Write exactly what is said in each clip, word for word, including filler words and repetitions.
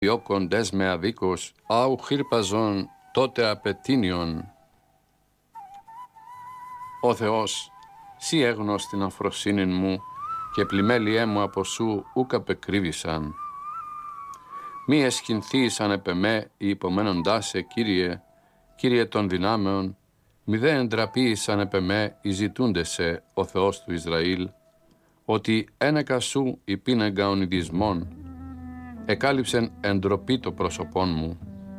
διώκοντες με αδίκως, άου χύρπαζον τότε απετίνιον. Ο Θεός, σύ έγνος την αφροσύνην μου και πλημέλιέ μου από σου ούκ απεκρίβησαν. Μη εσχυνθείς επ' εμέ οι υπομένοντάς σε, Κύριε, Κύριε των δυνάμεων, μη δε εντραπείς επ' εμέ οι ζητούντες σε, ο Θεός του Ισραήλ, ότι ένεκα σου υπήνεγκα ονειδισμόν, εκάλυψεν εντροπή το πρόσωπόν μου.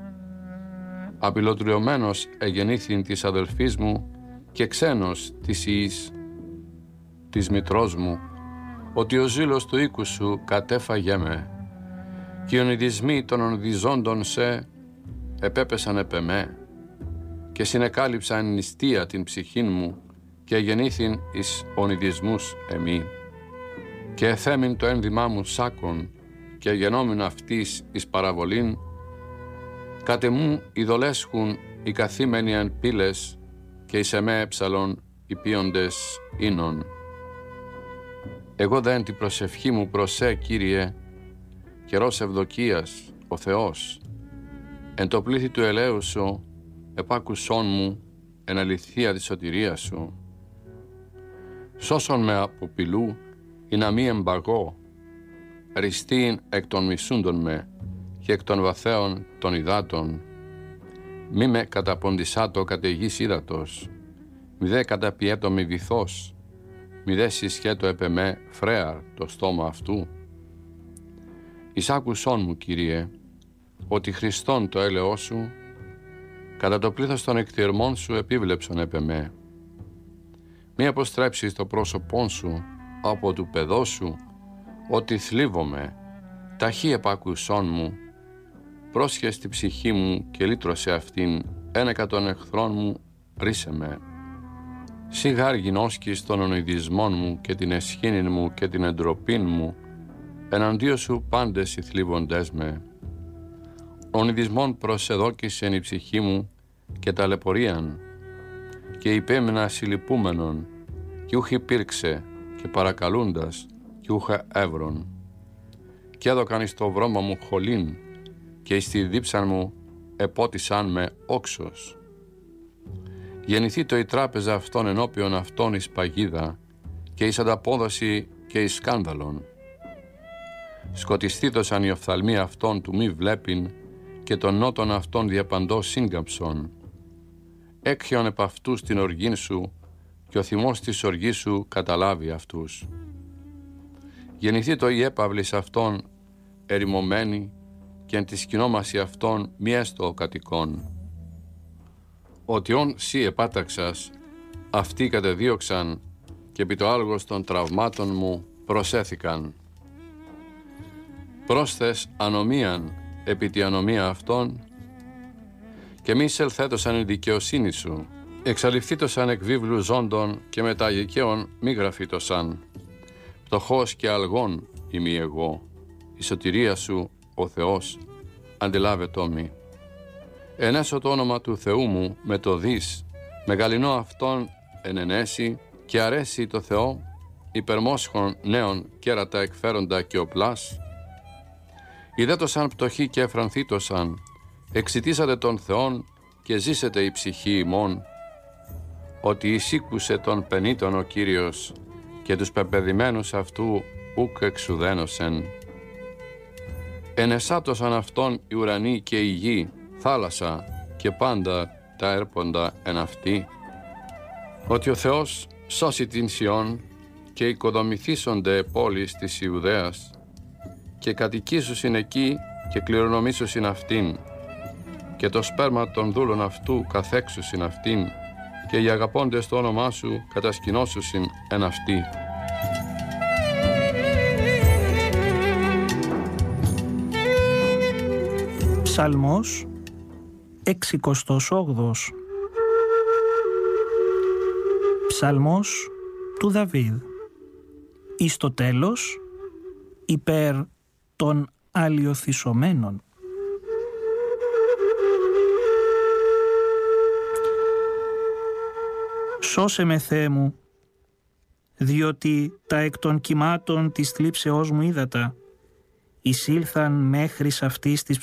Απειλοτριωμένος εγεννήθην της αδελφής μου και ξένος της ιής της μητρός μου, ότι ο ζήλος του οίκου σου κατέφαγέ με, και οι ονειδισμοί των ονειδιζόντων σε επέπεσαν επ' εμέ, και συνεκάλυψαν νηστεία την ψυχήν μου, και εγεννήθην εις ονειδισμούς εμή. Και εθέμην το ένδυμά μου σάκον, και γενόμην αυτής εις παραβολήν, κάτε μου ειδολέσχουν οι καθήμενοι εν πύλες, και εις εμέ έψαλον οι πίοντες ίνων. Εγώ δεν την προσευχή μου προς σε, Κύριε, καιρός ευδοκίας, ο Θεός, εν το πλήθη του ελέου σου, επάκουσόν μου, εν αληθεία της σωτηρίας σου. Σώσον με από πηλού, ή να μη εμπαγώ, ριστήν εκ των μισούντων με, και εκ των βαθέων των υδάτων. Μη με καταποντισάτο κατ' γης ύδατος, μη δε καταπιέτο μη βυθός, μη δε συσχέτω επ' εμέ φρέαρ το στόμα αυτού. Εισάκουσόν μου, Κύριε, ότι Χριστόν το έλεό σου, κατά το πλήθος των εκτιερμών σου επίβλεψον επ' εμέ. Μη αποστρέψεις το πρόσωπόν σου από του παιδός σου, ότι θλίβομαι, ταχύ επάκουσόν μου, πρόσχες τη ψυχή μου και λύτρωσε αυτήν, ένεκα των εχθρών μου, ρίσε με. Σιγάρ γινώσκεις των ονειδισμών μου και την εσχήνην μου και την εντροπήν μου, εναντίον σου πάντες οι θλίβοντές με. Ονειδισμόν προσεδόκησεν η ψυχή μου και ταλαιπωρίαν, και υπέμενα συλληπούμενον, κι ούχ υπήρξε, και παρακαλούντας, κι ούχα εύρων. Κι έδωκαν εις το βρώμα μου χολήν, και εις τη δίψαν μου επότισαν με όξος. Γεννηθεί το η τράπεζα αυτών ενώπιον αυτών εις παγίδα, και εις ανταπόδοση και εις σκάνδαλον. Σκοτιστήτωσαν οι οφθαλμοί αυτών του μη βλέπειν, και των νότων αυτών διαπαντός σύγκαμψον. Έκχιον επ' αυτούς την οργήν σου, και ο θυμός της οργής σου καταλάβει αυτούς. Γεννηθεί το η έπαυλης αυτών ερημωμένη, και εν τη σκηνόμαση αυτών μη έστω ο κατοικών. Ότι όν σύ επάταξας, αυτοί κατεδίωξαν, και επί το άλγος των τραυμάτων μου προσέθηκαν. Πρόσθες ανομίαν επί τη ανομία αυτών, και μη σελθέτωσαν η δικαιοσύνη σου. Εξαλειφθήτωσαν εκ βίβλου ζώντων, και μετά γεκαίων μη γραφήτωσαν. Πτωχός και αλγών είμαι εγώ, η σωτηρία σου, ο Θεός, αντιλάβετό μη. Ενέσω το όνομα του Θεού μου με το δις, μεγαλυνώ αυτόν εν ενέσει, και αρέσει το Θεό, υπερμόσχων νέων κέρατα εκφέροντα και οπλάς. Ιδέτωσαν πτωχοί και εφρανθήτωσαν, εξητήσατε τον Θεόν και ζήσετε η ψυχή ημών, ότι εισήκουσε τον πενήτων ο Κύριος, και τους πεπαιδημένους αυτού ουκ εξουδένωσεν. Ενεσάτωσαν αυτόν οι ουρανοί και η γη, θάλασσα και πάντα τα έρποντα εν αυτή. Ότι ο Θεός σώσει την Σιών, και οικοδομηθήσονται πόλεις της Ιουδαίας, και κατοικήσουσιν εκεί και κληρονομήσουσιν αυτήν, και το σπέρμα των δούλων αυτού καθέξουσιν αυτήν, και οι αγαπώντες το όνομά σου κατασκηνώσουσιν εν αυτή. Ψαλμός εξηκοστός όγδοος. Ψαλμός του Δαβίδ. Εις το τέλος υπέρ των αλλιοθυσωμένων. Σώσε με, Θεέ μου, διότι τα εκ των κυμάτων της θλίψεώς μου ύδατα, εισήλθαν μέχρι αυτής της